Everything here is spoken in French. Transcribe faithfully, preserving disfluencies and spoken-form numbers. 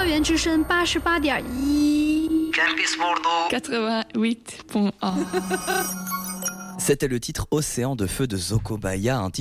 园之声八十八点一 Campus Bordeaux quatre-vingt-huit point un. C'était le titre Océan de feu de Zoko Baya, un titre